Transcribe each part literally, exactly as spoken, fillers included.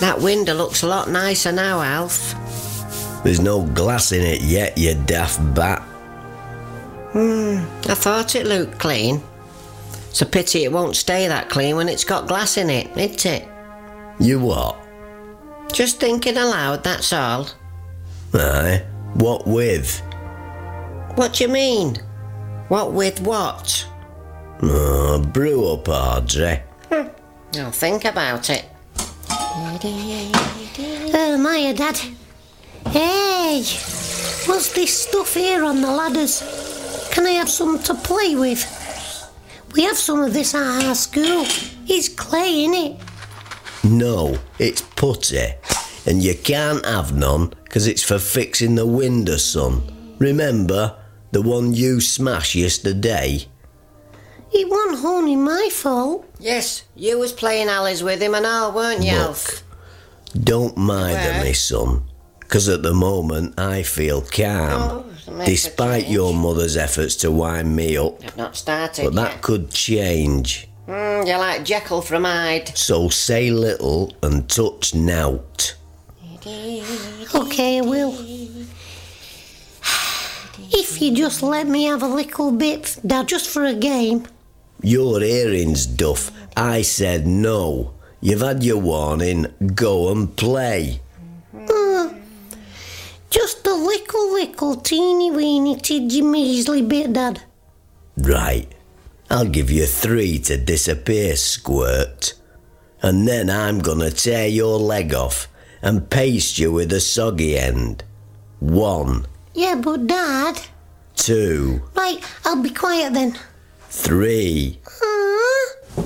That window looks a lot nicer now, Alf. There's no glass in it yet, you daft bat. Hmm, I thought it looked clean. It's a pity it won't stay that clean when it's got glass in it, isn't it? You what? Just thinking aloud, that's all. Aye, what with? What do you mean? What with what? Oh, brew up, Audrey. Hm. I'll think about it. Oh, hiya, Dad. Hey, what's this stuff here on the ladders? Can I have some to play with? We have some of this at our school. It's clay, innit? No, it's putty. And you can't have none, 'cause it's for fixing the window, son. Remember, the one you smashed yesterday? It wasn't only my fault. Yes, you was playing Alice with him and all, weren't you, Alf? Don't mither me, son, 'cause at the moment I feel calm, Oh, despite your mother's efforts to wind me up. I've not started But that yet. could change. Mm, you're like Jekyll from Hyde. So say little and touch nowt. Okay, I will. If you just let me have a little bit, Dad, just for a game. Your earring's duff. I said no. You've had your warning. Go and play. Uh, just a little, little, teeny weeny, tidgy measly bit, Dad. Right. I'll give you three to disappear, squirt. And then I'm gonna tear your leg off and paste you with a soggy end. One. Yeah, but Dad... Two. Right, I'll be quiet then. Three. Uh,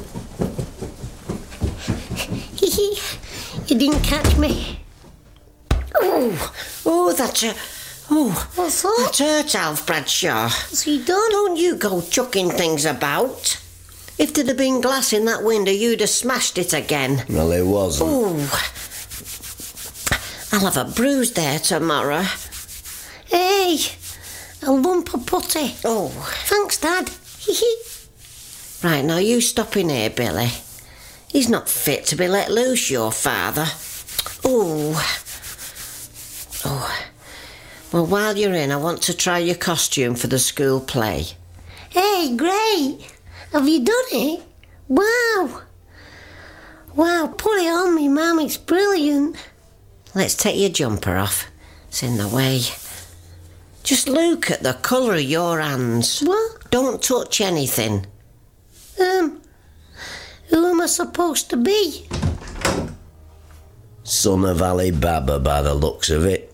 you didn't catch me. Oh, oh, that's a... Oh, What's that? that hurt, Alf Bradshaw. What's he done? Don't you go chucking things about. If there'd have been glass in that window, you'd have smashed it again. Well, it wasn't. Oh, I'll have a bruise there tomorrow. Hey, a lump of putty. Oh, Thanks, Dad. right, now you stop in here, Billy. He's not fit to be let loose, your father. Oh, oh. Well, while you're in, I want to try your costume for the school play. Hey, great. Have you done it? Wow. Wow, put it on me, Mum. It's brilliant. Let's take your jumper off. It's in the way. Just look at the colour of your hands. What? Don't touch anything. Um, who am I supposed to be? Son of Ali Baba by the looks of it.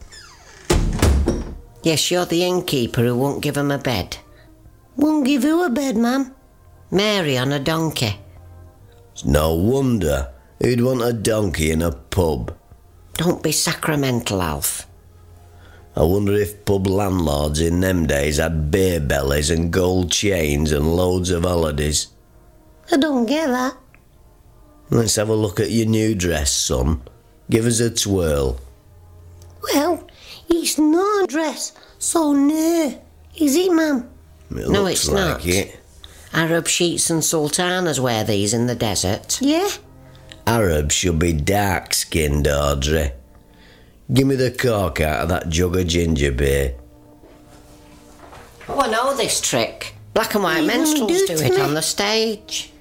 Yes, you're the innkeeper who won't give 'em a bed. Won't give you a bed, Mum. Mary on a donkey. It's no wonder. Who'd want a donkey in a pub? Don't be sacramental, Alf. I wonder if pub landlords in them days had beer bellies and gold chains and loads of holidays. I don't get that. Let's have a look at your new dress, son. Give us a twirl. Well, it's no dress, so no. Is it, Mum? It No, looks it's like not. it. Arab sheiks and sultanas wear these in the desert. Yeah? Arabs should be dark-skinned, Audrey. Give me the cork out of that jug of ginger beer. Oh, I know this trick. Black and white What are you gonna minstrels do do to it me? on the stage.